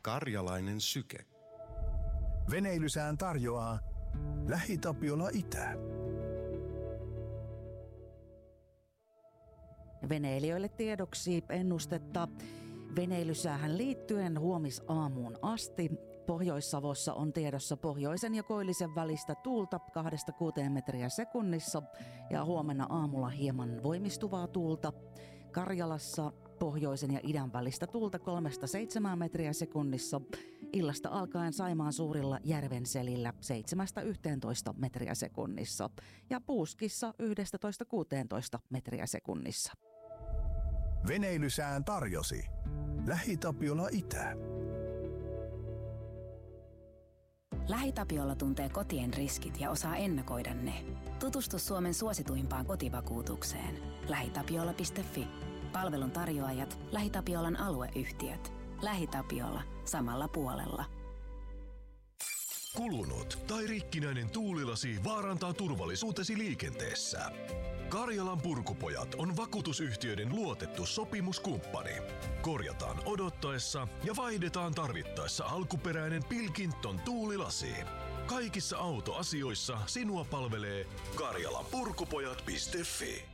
Karjalainen syke. Veneilysään tarjoaa LähiTapiola Itä. Veneilijöille tiedoksi ennustetta veneilysäähän liittyen huomisaamuun asti. Pohjois-Savossa on tiedossa pohjoisen ja koillisen välistä tuulta 2-6 metriä sekunnissa ja huomenna aamulla hieman voimistuvaa tuulta. Karjalassa pohjoisen ja idän välistä tuulta 3-7 metriä sekunnissa. Illasta alkaen Saimaan suurilla järvenselillä 7-11 metriä sekunnissa ja Puuskissa 11-16 metriä sekunnissa. Veneilysään tarjosi LähiTapiola Itä. LähiTapiola tuntee kotien riskit ja osaa ennakoida ne. Tutustu Suomen suosituimpaan kotivakuutukseen. LähiTapiola.fi. Palvelun tarjoajat, LähiTapiolan alueyhtiöt. LähiTapiola. Samalla puolella. Kulunut tai rikkinäinen tuulilasi vaarantaa turvallisuutesi liikenteessä. Karjalan Purkupojat on vakuutusyhtiöiden luotettu sopimuskumppani. Korjataan odottaessa ja vaihdetaan tarvittaessa alkuperäinen Pilkington tuulilasi. Kaikissa autoasioissa sinua palvelee karjalanpurkupojat.fi.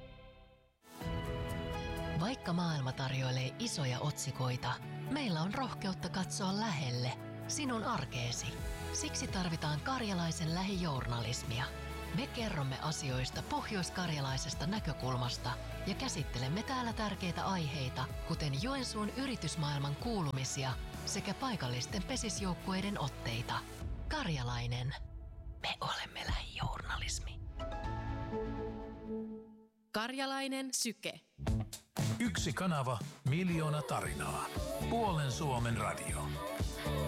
Vaikka maailma tarjoilee isoja otsikoita, meillä on rohkeutta katsoa lähelle, sinun arkeesi. Siksi tarvitaan karjalaisen lähijournalismia. Me kerromme asioista pohjoiskarjalaisesta näkökulmasta ja käsittelemme täällä tärkeitä aiheita, kuten Joensuun yritysmaailman kuulumisia sekä paikallisten pesisjoukkueiden otteita. Karjalainen. Me olemme lähijournalismi. Karjalainen syke. Yksi kanava, miljoona tarinaa. Puolen Suomen radio.